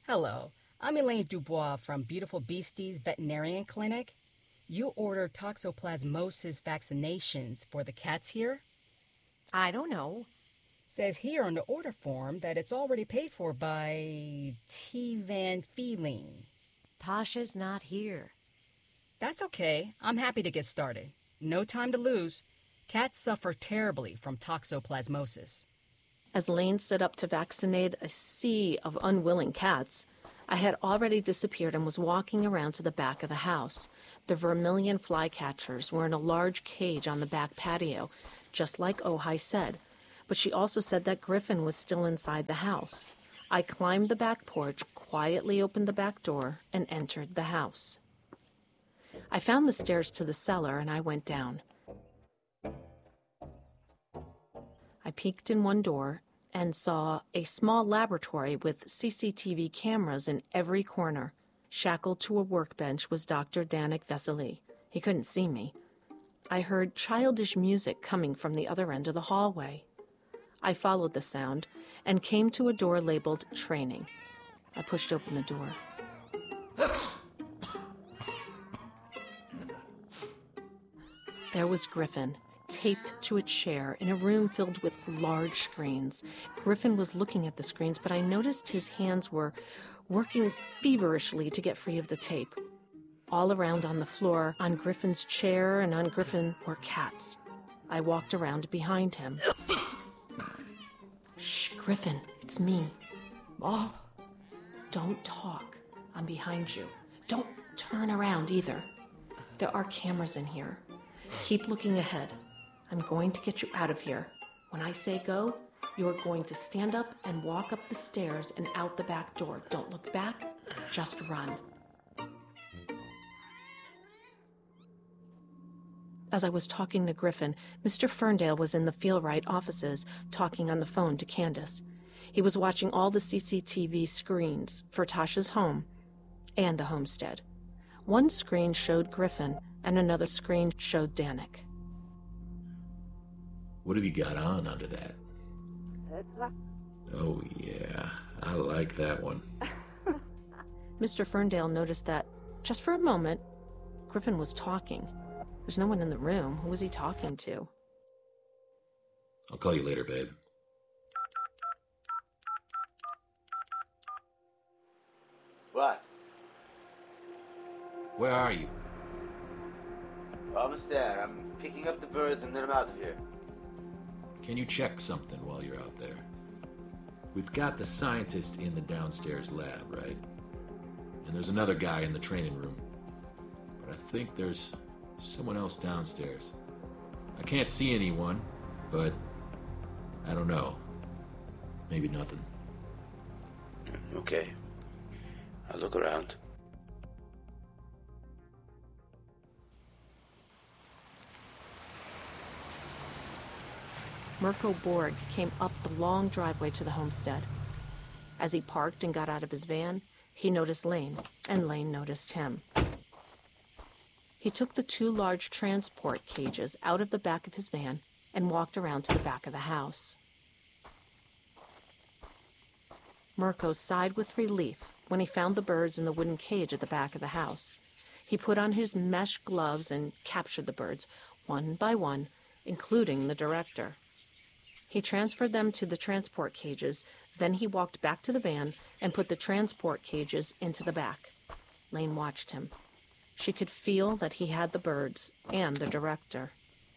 Hello, I'm Elaine Dubois from Beautiful Beasties Veterinarian Clinic. You ordered toxoplasmosis vaccinations for the cats here? I don't know. Says here on the order form that it's already paid for by T. Van Feeling. Tasha's not here. That's okay. I'm happy to get started. No time to lose. Cats suffer terribly from toxoplasmosis. As Lane stood up to vaccinate a sea of unwilling cats, I had already disappeared and was walking around to the back of the house. The vermilion flycatchers were in a large cage on the back patio, just like Ojai said, but she also said that Griffin was still inside the house. I climbed the back porch, quietly opened the back door, and entered the house. I found the stairs to the cellar and I went down. I peeked in one door and saw a small laboratory with CCTV cameras in every corner. Shackled to a workbench was Dr. Danik Vesely. He couldn't see me. I heard childish music coming from the other end of the hallway. I followed the sound and came to a door labeled Training. I pushed open the door. There was Griffin, taped to a chair in a room filled with large screens. Griffin was looking at the screens, but I noticed his hands were working feverishly to get free of the tape. All around on the floor, on Griffin's chair and on Griffin, were cats. I walked around behind him. Shh, Griffin, it's me. Mom? Don't talk. I'm behind you. Don't turn around either. There are cameras in here. Keep looking ahead. I'm going to get you out of here. When I say go, you're going to stand up and walk up the stairs and out the back door. Don't look back, just run. As I was talking to Griffin, Mr. Ferndale was in the Feel-Right offices talking on the phone to Candace. He was watching all the CCTV screens for Tasha's home and the homestead. One screen showed Griffin and another screen showed Danik. What have you got on under that? Oh, yeah. I like that one. Mr. Ferndale noticed that, just for a moment, Griffin was talking. There's no one in the room. Who was he talking to? I'll call you later, babe. What? Where are you? Almost there. I'm picking up the birds and then I'm out of here. Can you check something while you're out there? We've got the scientist in the downstairs lab, right? And there's another guy in the training room. But I think there's someone else downstairs. I can't see anyone, but I don't know. Maybe nothing. Okay. I'll look around. Mirko Borg came up the long driveway to the homestead. As he parked and got out of his van, he noticed Lane, and Lane noticed him. He took the two large transport cages out of the back of his van and walked around to the back of the house. Mirko sighed with relief when he found the birds in the wooden cage at the back of the house. He put on his mesh gloves and captured the birds, one by one, including the director. He transferred them to the transport cages, then he walked back to the van and put the transport cages into the back. Lane watched him. She could feel that he had the birds and the director.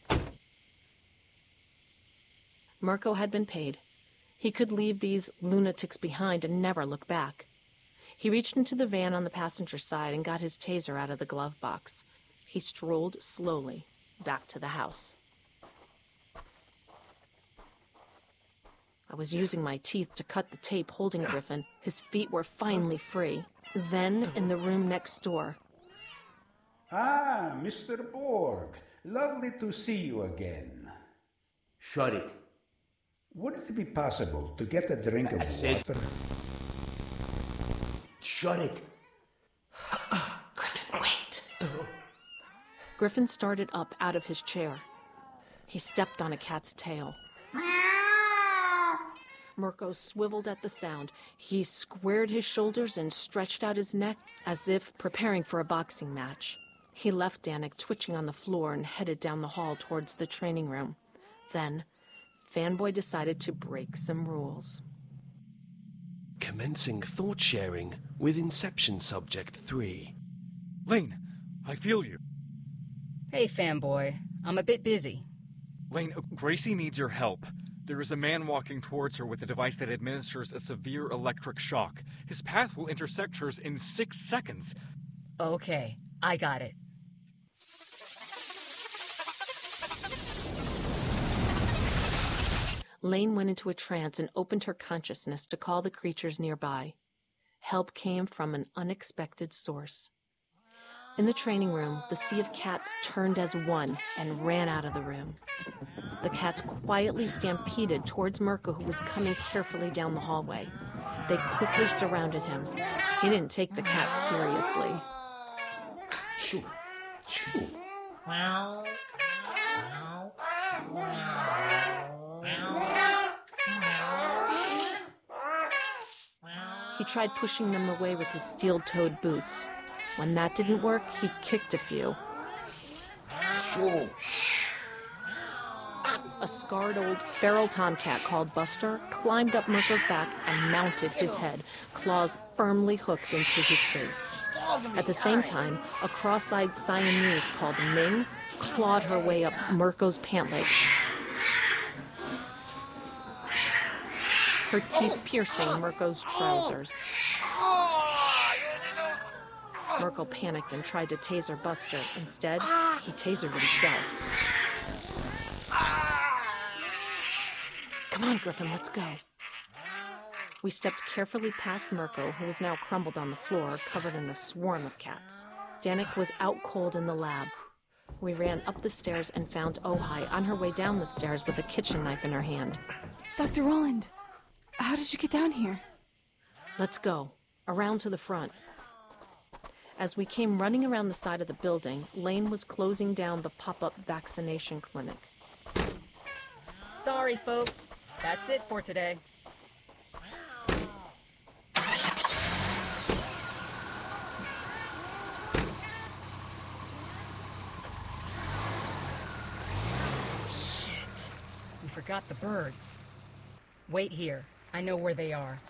Mirko had been paid. He could leave these lunatics behind and never look back. He reached into the van on the passenger side and got his taser out of the glove box. He strolled slowly back to the house. I was using my teeth to cut the tape holding Griffin. His feet were finally free. Then, in the room next door. Ah, Mr. Borg. Lovely to see you again. Shut it. Would it be possible to get a drink of water? Shut it. Griffin, wait. Griffin started up out of his chair. He stepped on a cat's tail. Mirko swiveled at the sound. He squared his shoulders and stretched out his neck as if preparing for a boxing match. He left Danik twitching on the floor and headed down the hall towards the training room. Then, Fanboy decided to break some rules. Commencing thought sharing with Inception Subject 3. Lane, I feel you. Hey, Fanboy. I'm a bit busy. Lane, Gracie needs your help. There is a man walking towards her with a device that administers a severe electric shock. His path will intersect hers in 6 seconds. Okay, I got it. Lane went into a trance and opened her consciousness to call the creatures nearby. Help came from an unexpected source. In the training room, the sea of cats turned as one and ran out of the room. The cats quietly stampeded towards Mirko, who was coming carefully down the hallway. They quickly surrounded him. He didn't take the cats seriously. Shoo. Shoo. He tried pushing them away with his steel-toed boots. When that didn't work, he kicked a few. Shoo. A scarred old feral tomcat called Buster climbed up Mirko's back and mounted his head, claws firmly hooked into his face. At the same time, a cross-eyed Siamese called Ming clawed her way up Mirko's pant leg, her teeth piercing Mirko's trousers. Mirko panicked and tried to taser Buster. Instead, he tasered himself. Come on, Griffin, let's go. We stepped carefully past Mirko, who was now crumbled on the floor, covered in a swarm of cats. Danik was out cold in the lab. We ran up the stairs and found Ojai on her way down the stairs with a kitchen knife in her hand. Dr. Roland, how did you get down here? Let's go. Around to the front. As we came running around the side of the building, Lane was closing down the pop-up vaccination clinic. Sorry, folks. That's it for today. Shit. We forgot the birds. Wait here. I know where they are.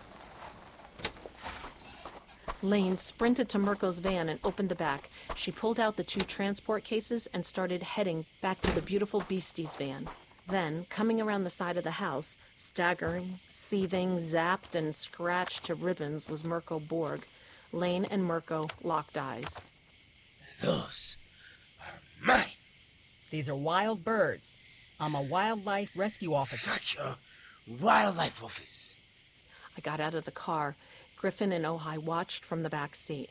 Lane sprinted to Mirko's van and opened the back. She pulled out the 2 transport cases and started heading back to the beautiful Beasties van. Then, coming around the side of the house, staggering, seething, zapped, and scratched to ribbons was Mirko Borg. Lane and Mirko locked eyes. Those are mine. These are wild birds. I'm a wildlife rescue officer. Fuck your wildlife office. I got out of the car. Griffin and Ojai watched from the back seat.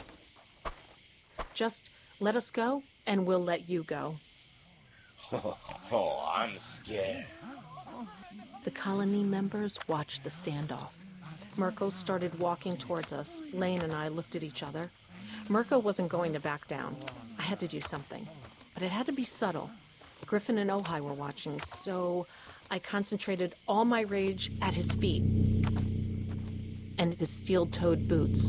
Just let us go, and we'll let you go. Oh, I'm scared. The colony members watched the standoff. Mirko started walking towards us. Lane and I looked at each other. Mirko wasn't going to back down. I had to do something. But it had to be subtle. Griffin and Ojai were watching, so I concentrated all my rage at his feet and his steel-toed boots.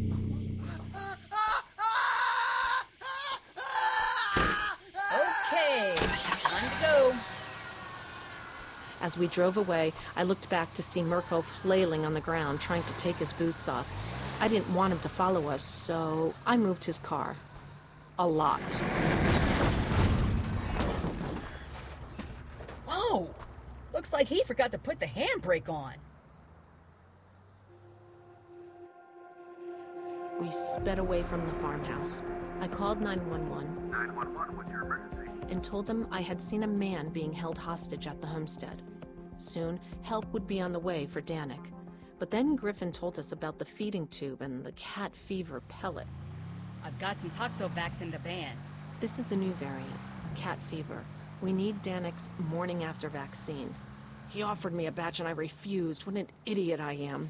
Okay, time to go. As we drove away, I looked back to see Mirko flailing on the ground, trying to take his boots off. I didn't want him to follow us, so I moved his car. A lot. Whoa! Looks like he forgot to put the handbrake on. We sped away from the farmhouse. I called 911. 911, what's your emergency? And told them I had seen a man being held hostage at the homestead. Soon, help would be on the way for Danik. But then Griffin told us about the feeding tube and the cat fever pellet. I've got some Toxovax in the van. This is the new variant, cat fever. We need Danik's morning after vaccine. He offered me a batch and I refused. What an idiot I am.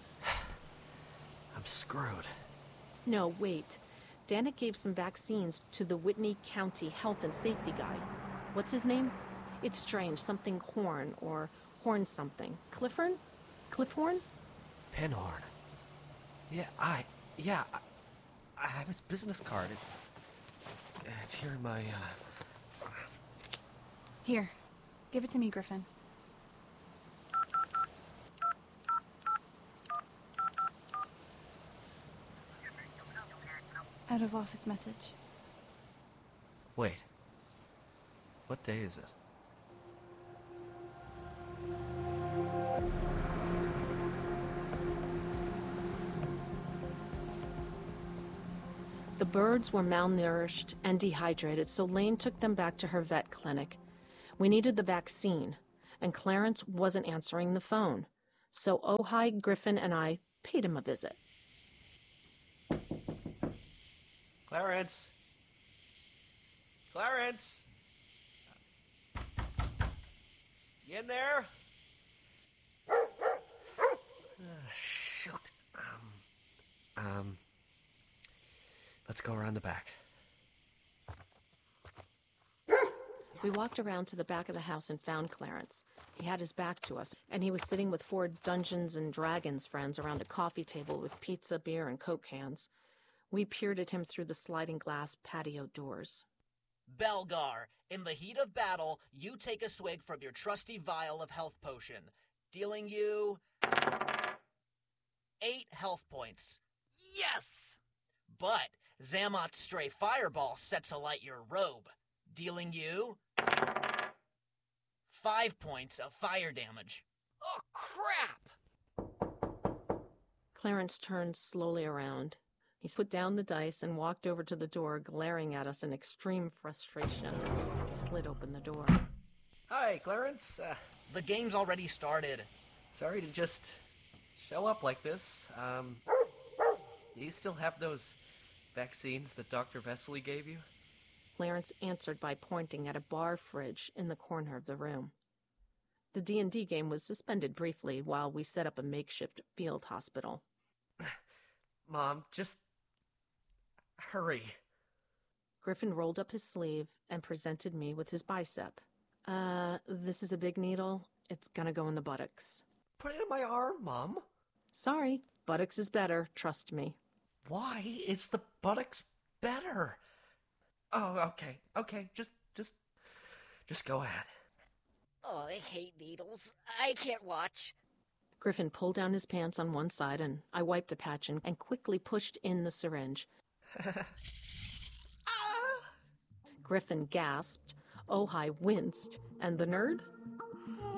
I'm screwed. No, wait. Danik gave some vaccines to the Whitney County Health and Safety guy. What's his name? It's strange, something Horn or Horn something. Cliffhorn? Cliffhorn? Penhorn. I have his business card. It's here in my, Here, give it to me, Griffin. Out of office message. Wait. What day is it? The birds were malnourished and dehydrated, so Lane took them back to her vet clinic. We needed the vaccine, and Clarence wasn't answering the phone. So Ojai, Griffin, and I paid him a visit. Clarence! Clarence! You in there? Shoot. Let's go around the back. We walked around to the back of the house and found Clarence. He had his back to us, and he was sitting with 4 Dungeons and Dragons friends around a coffee table with pizza, beer, and Coke cans. We peered at him through the sliding glass patio doors. Belgar, in the heat of battle, you take a swig from your trusty vial of health potion, dealing you 8 health points. Yes! But Zamoth's stray fireball sets alight your robe, dealing you 5 points of fire damage. Oh, crap! Clarence turned slowly around. He put down the dice and walked over to the door, glaring at us in extreme frustration. He slid open the door. Hi, Clarence. The game's already started. Sorry to just show up like this. Do you still have those vaccines that Dr. Vesely gave you? Clarence answered by pointing at a bar fridge in the corner of the room. The D&D game was suspended briefly while we set up a makeshift field hospital. Mom, just hurry. Griffin rolled up his sleeve and presented me with his bicep. This is a big needle. It's gonna go in the buttocks. Put it in my arm, Mom. Sorry, buttocks is better, trust me. Why is the buttocks better? Oh, okay, just go ahead. Oh, I hate needles. I can't watch. Griffin pulled down his pants on one side, and I wiped a patch and quickly pushed in the syringe. Griffin gasped, Ojai winced, and the nerd